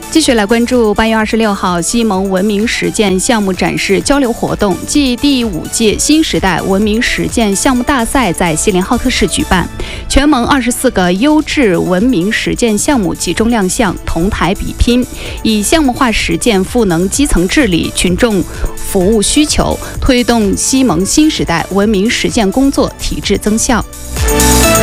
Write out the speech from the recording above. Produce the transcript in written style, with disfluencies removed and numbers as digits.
继续来关注8月26号西盟文明实践项目展示交流活动暨第5届新时代文明实践项目大赛在锡林浩特市举办，全盟24个优质文明实践项目集中亮相，同台比拼，以项目化实践赋能基层治理、群众服务需求，推动西盟新时代文明实践工作提质增效。